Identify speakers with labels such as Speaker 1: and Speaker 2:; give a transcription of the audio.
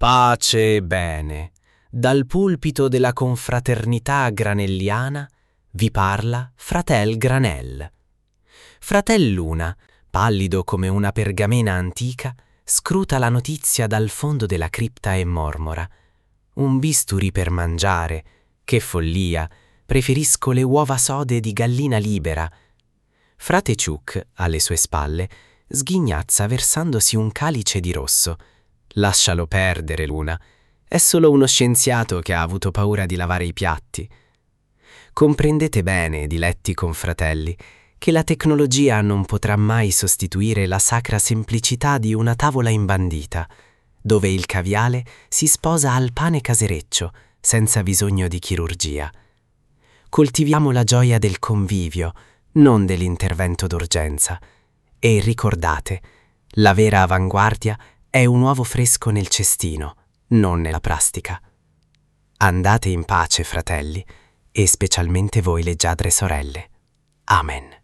Speaker 1: Pace e bene. Dal pulpito della confraternità granelliana vi parla fratel Granel. Fratel Luna, pallido come una pergamena antica, scruta la notizia dal fondo della cripta e mormora: un bisturi per mangiare, che follia, preferisco le uova sode di gallina libera. Frate Ciuc, alle sue spalle, sghignazza versandosi un calice di rosso. Lascialo perdere, Luna. È solo uno scienziato che ha avuto paura di lavare i piatti. Comprendete bene, diletti confratelli, che la tecnologia non potrà mai sostituire la sacra semplicità di una tavola imbandita, dove il caviale si sposa al pane casereccio, senza bisogno di chirurgia. Coltiviamo la gioia del convivio, non dell'intervento d'urgenza. E ricordate, la vera avanguardia è un uovo fresco nel cestino, non nella plastica. Andate in pace, fratelli, e specialmente voi leggiadre sorelle. Amen.